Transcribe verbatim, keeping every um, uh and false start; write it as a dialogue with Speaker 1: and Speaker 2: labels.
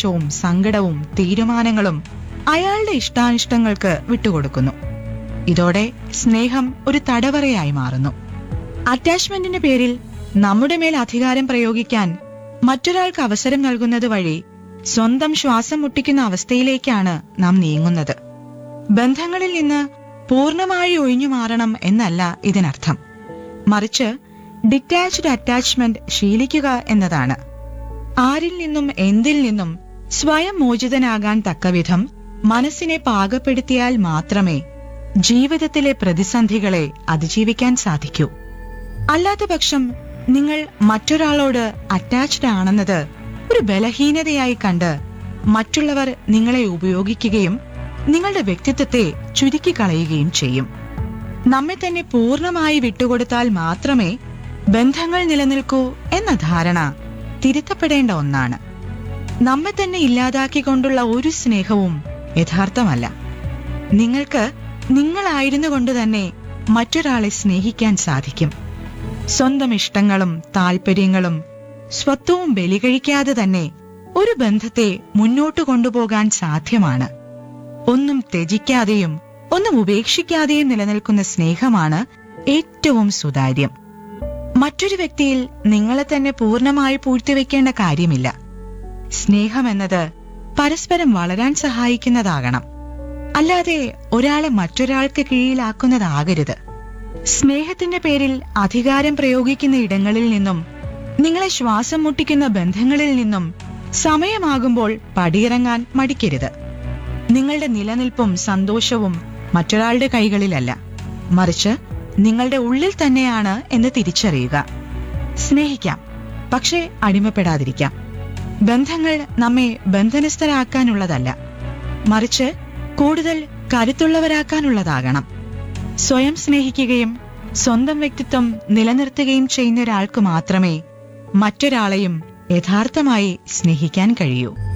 Speaker 1: സന്തോഷവും സങ്കടവും തീരുമാനങ്ങളും അയാളുടെ ഇഷ്ടാനിഷ്ടങ്ങൾക്ക് വിട്ടുകൊടുക്കുന്നു. ഇതോടെ സ്നേഹം ഒരു തടവറയായി മാറുന്നു. അറ്റാച്ച്മെന്റിന്റെ പേരിൽ നമ്മുടെ മേൽ അധികാരം പ്രയോഗിക്കാൻ മറ്റൊരാൾക്ക് അവസരം നൽകുന്നത് വഴി സ്വന്തം ശ്വാസം മുട്ടിക്കുന്ന അവസ്ഥയിലേക്കാണ് നാം നീങ്ങുന്നത്. ബന്ധങ്ങളിൽ നിന്ന് പൂർണ്ണമായി ഒഴിഞ്ഞു മാറണം എന്നല്ല ഇതിനർത്ഥം. മറിച്ച് ഡിറ്റാച്ച്ഡ് അറ്റാച്ച്മെന്റ് ശീലിക്കുക എന്നതാണ്. ആരിൽ നിന്നും എന്തിൽ നിന്നും സ്വയം മോചിതനാകാൻ തക്കവിധം മനസ്സിനെ പാകപ്പെടുത്തിയാൽ മാത്രമേ ജീവിതത്തിലെ പ്രതിസന്ധികളെ അതിജീവിക്കാൻ സാധിക്കൂ. അല്ലാത്തപക്ഷം നിങ്ങൾ മറ്റൊരാളോട് അറ്റാച്ച്ഡ് ആണെന്നത് ഒരു ബലഹീനതയായി കണ്ട് മറ്റുള്ളവർ നിങ്ങളെ ഉപയോഗിക്കുകയും നിങ്ങളുടെ വ്യക്തിത്വത്തെ ചുരുക്കിക്കളയുകയും ചെയ്യും. നമ്മെ തന്നെ പൂർണ്ണമായി വിട്ടുകൊടുത്താൽ മാത്രമേ ബന്ധങ്ങൾ നിലനിൽക്കൂ എന്ന ധാരണ തിരുത്തപ്പെടേണ്ട ഒന്നാണ്. നമ്മെ തന്നെ ഇല്ലാതാക്കിക്കൊണ്ടുള്ള ഒരു സ്നേഹവും യഥാർത്ഥമല്ല. നിങ്ങൾക്ക് നിങ്ങളായിരുന്നു കൊണ്ട് തന്നെ മറ്റൊരാളെ സ്നേഹിക്കാൻ സാധിക്കും. സ്വന്തം ഇഷ്ടങ്ങളും താൽപര്യങ്ങളും സ്വത്വവും ബലികഴിക്കാതെ തന്നെ ഒരു ബന്ധത്തെ മുന്നോട്ടു കൊണ്ടുപോകാൻ സാധ്യമാണ്. ഒന്നും ത്യജിക്കാതെയും ഒന്നും ഉപേക്ഷിക്കാതെയും നിലനിൽക്കുന്ന സ്നേഹമാണ് ഏറ്റവും സുതാര്യം. മറ്റൊരു വ്യക്തിയിൽ നിങ്ങളെ തന്നെ പൂർണ്ണമായി പൂഴ്ത്തിവെക്കേണ്ട കാര്യമില്ല. സ്നേഹമെന്നത് പരസ്പരം വളരാൻ സഹായിക്കുന്നതാകണം, അല്ലാതെ ഒരാളെ മറ്റൊരാൾക്ക് കീഴിലാക്കുന്നതാകരുത്. സ്നേഹത്തിന്റെ പേരിൽ അധികാരം പ്രയോഗിക്കുന്ന ഇടങ്ങളിൽ നിന്നും നിങ്ങളെ ശ്വാസം മുട്ടിക്കുന്ന ബന്ധങ്ങളിൽ നിന്നും സമയമാകുമ്പോൾ പടിയിറങ്ങാൻ മടിക്കരുത്. നിങ്ങളുടെ നിലനിൽപ്പും സന്തോഷവും മറ്റൊരാളുടെ കൈകളിലല്ല, മറിച്ച് നിങ്ങളുടെ ഉള്ളിൽ തന്നെയാണ് എന്ന് തിരിച്ചറിയുക. സ്നേഹിക്കാം, പക്ഷേ അടിമപ്പെടാതിരിക്കാം. ബന്ധങ്ങൾ നമ്മെ ബന്ധനസ്ഥരാക്കാനുള്ളതല്ല, മറിച്ച് കൂടുതൽ കരുത്തുള്ളവരാക്കാനുള്ളതാകണം. സ്വയം സ്നേഹിക്കുകയും സ്വന്തം വ്യക്തിത്വം നിലനിർത്തുകയും ചെയ്യുന്ന ഒരാൾക്ക് മാത്രമേ മറ്റൊരാളെയും യഥാർത്ഥമായി സ്നേഹിക്കാൻ കഴിയൂ.